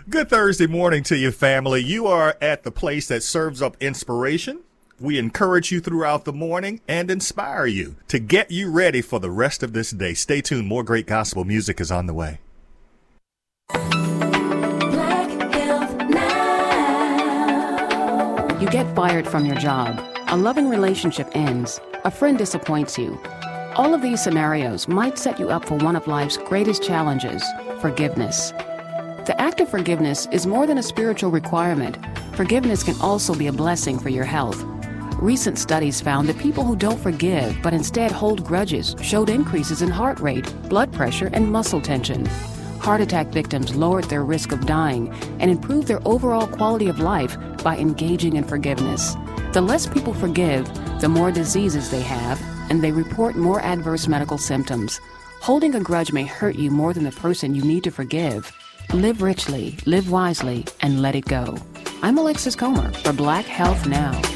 Good Thursday morning to you, family. You are at the place that serves up inspiration. We encourage you throughout the morning and inspire you to get you ready for the rest of this day. Stay tuned. More great gospel music is on the way. Black Health Now. You get fired from your job. A loving relationship ends. A friend disappoints you. All of these scenarios might set you up for one of life's greatest challenges, forgiveness. The act of forgiveness is more than a spiritual requirement. Forgiveness can also be a blessing for your health. Recent studies found that people who don't forgive but instead hold grudges showed increases in heart rate, blood pressure, and muscle tension. Heart attack victims lowered their risk of dying and improved their overall quality of life by engaging in forgiveness. The less people forgive, the more diseases they have, and they report more adverse medical symptoms. Holding a grudge may hurt you more than the person you need to forgive. Live richly, live wisely, and let it go. I'm Alexis Comer for Black Health Now.